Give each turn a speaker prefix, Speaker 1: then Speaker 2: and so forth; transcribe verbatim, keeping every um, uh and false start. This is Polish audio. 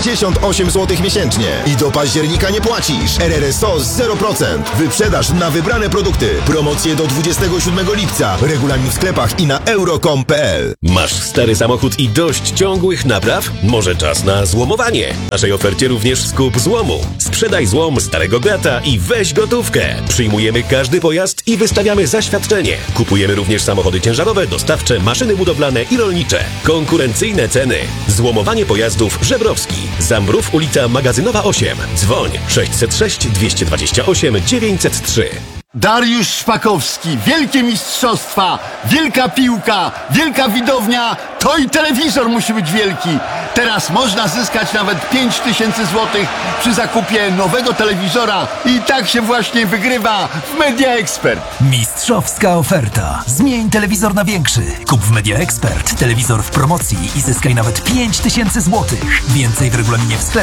Speaker 1: sześćdziesiąt osiem złotych miesięcznie. I do października nie płacisz. R R S O zero procent. Wyprzedaż na wybrane produkty. Promocje do dwudziestego siódmego lipca. Regulamin w sklepach i na euro kropka com kropka p l.
Speaker 2: Masz stary samochód i dość ciągłych napraw? Może czas na złomowanie? W naszej ofercie również skup złomu. Sprzedaj złom starego grata i weź gotówkę. Przyjmujemy każdy pojazd i wystawiamy zaświadczenie. Kupujemy również samochody ciężarowe, dostawcze, maszyny budowlane i rolnicze. Konkurencyjne ceny. Złomowanie pojazdów Żebrowski. Zambrów, ulica Magazynowa osiem. Dzwoń sześćset sześć dwieście dwadzieścia osiem dziewięćset trzy.
Speaker 3: Dariusz Szpakowski, wielkie mistrzostwa, wielka piłka, wielka widownia, to i telewizor musi być wielki. Teraz można zyskać nawet pięć tysięcy złotych przy zakupie nowego telewizora i tak się właśnie wygrywa w Media Expert.
Speaker 4: Mistrzowska oferta. Zmień telewizor na większy. Kup w Media Expert telewizor w promocji i zyskaj nawet pięć tysięcy złotych. Więcej w regulaminie w sklepie.